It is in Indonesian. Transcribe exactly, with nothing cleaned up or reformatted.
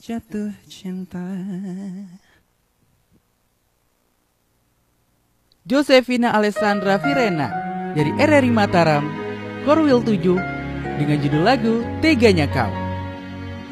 jatuh cinta. Josefina Alessandra Virena dari R R I Mataram, Korwil tujuh dengan judul lagu Teganya Kau.